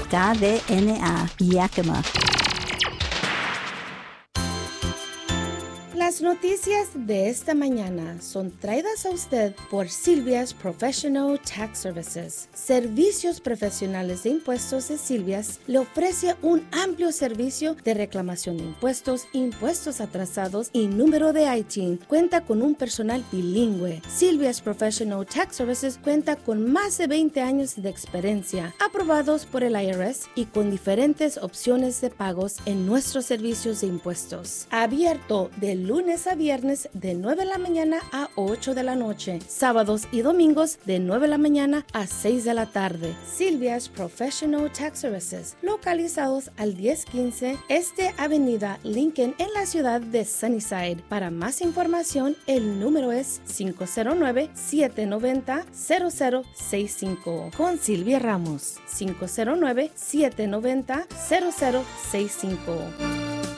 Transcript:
KDNA, Yakima. Las noticias de esta mañana son traídas a usted por Silvia's Professional Tax Services. Servicios profesionales de impuestos de Silvia's le ofrece un amplio servicio de reclamación de impuestos, impuestos atrasados y número de ITIN. Cuenta con un personal bilingüe. Silvia's Professional Tax Services cuenta con más de 20 años de experiencia, aprobados por el IRS y con diferentes opciones de pagos en nuestros servicios de impuestos. Abierto de lunes a viernes de 9 de la mañana a 8 de la noche, sábados y domingos de 9 de la mañana a 6 de la tarde. Silvia's Professional Tax Services, localizados al 1015 Este Avenida Lincoln en la ciudad de Sunnyside. Para más información, el número es 509-790-0065. Con Silvia Ramos, 509-790-0065.